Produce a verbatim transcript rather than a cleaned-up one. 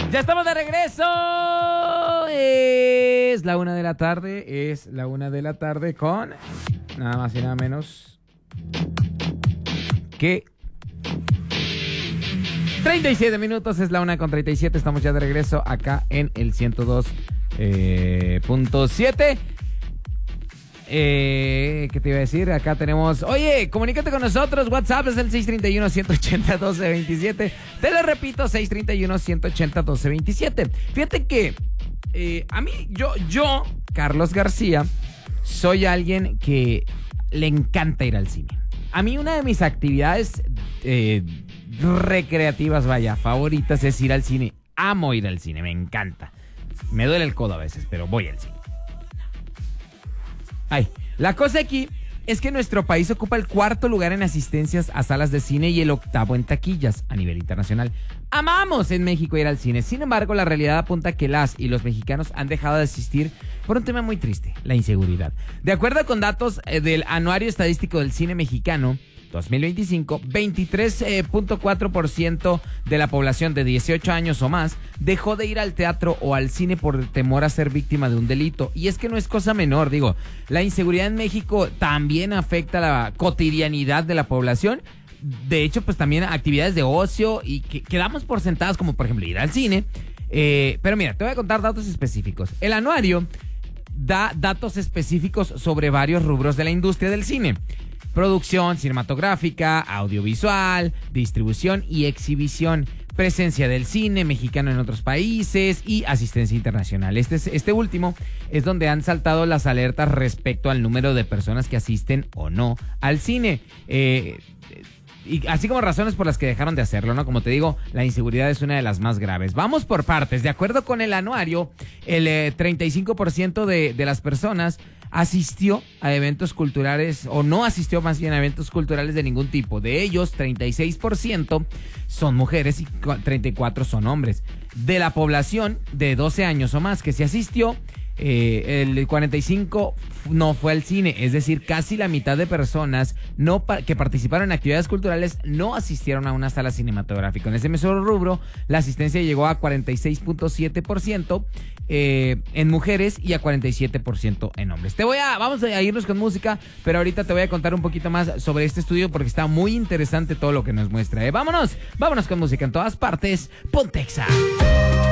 Ya estamos de regreso. Es la una de la tarde. Es la una de la tarde con nada más y nada menos que treinta y siete minutos. Es la una con treinta y siete. Estamos ya de regreso acá en el ciento dos punto siete. Eh, ¿Qué te iba a decir? Acá tenemos... Oye, comunícate con nosotros. WhatsApp es el seis tres uno, uno ocho cero, uno dos dos siete. Te lo repito, seis tres uno, uno ocho cero, uno dos dos siete. Fíjate que eh, a mí, yo, yo, Carlos García, soy alguien que le encanta ir al cine. A mí una de mis actividades eh, recreativas, vaya, favoritas es ir al cine. Amo ir al cine, me encanta. Me duele el codo a veces, pero voy al cine. Ay, la cosa aquí es que nuestro país ocupa el cuarto lugar en asistencias a salas de cine y el octavo en taquillas a nivel internacional. Amamos en México ir al cine. Sin embargo, la realidad apunta que las y los mexicanos han dejado de asistir por un tema muy triste, la inseguridad. De acuerdo con datos eh, del Anuario Estadístico del Cine Mexicano dos mil veinticinco, veintitrés punto cuatro por ciento de la población de dieciocho años o más dejó de ir al teatro o al cine por temor a ser víctima de un delito. Y es que no es cosa menor, digo, la inseguridad en México también afecta la cotidianidad de la población. De hecho, pues también actividades de ocio y que quedamos por sentadas, como por ejemplo ir al cine. Eh, pero mira, te voy a contar datos específicos. El anuario da datos específicos sobre varios rubros de la industria del cine: producción cinematográfica, audiovisual, distribución y exhibición, presencia del cine mexicano en otros países y asistencia internacional. Este, este último es donde han saltado las alertas respecto al número de personas que asisten o no al cine. Eh, y así como razones por las que dejaron de hacerlo, ¿no? Como te digo, la inseguridad es una de las más graves. Vamos por partes. De acuerdo con el anuario, el eh, treinta y cinco por ciento de, de las personas asistió a eventos culturales, o no asistió más bien a eventos culturales de ningún tipo. De ellos, treinta y seis por ciento son mujeres y treinta y cuatro por ciento son hombres. De la población de doce años o más que se asistió, eh, el cuarenta y cinco por ciento no fue al cine. Es decir, casi la mitad de personas no pa- que participaron en actividades culturales no asistieron a una sala cinematográfica. En ese mismo rubro, la asistencia llegó a cuarenta y seis punto siete por ciento eh, en mujeres y a cuarenta y siete por ciento en hombres. Te voy a, vamos a irnos con música, pero ahorita te voy a contar un poquito más sobre este estudio porque está muy interesante todo lo que nos muestra. ¿eh? Vámonos, vámonos con música en todas partes. Pontexa.